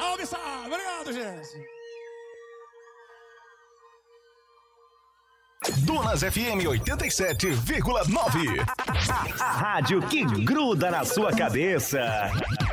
Salve, salve. Obrigado, gente. Donas FM 87,9. A rádio que gruda na sua cabeça.